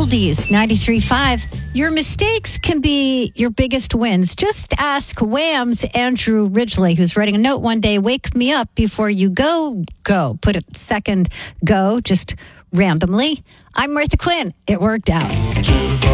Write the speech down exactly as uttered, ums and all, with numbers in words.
Oldies ninety-three point five. Your mistakes can be your biggest wins. Just ask Wham's Andrew Ridgely, who's writing a note one day. Wake me up before you go. Go. Put a second go, just randomly. I'm Martha Quinn. It worked out.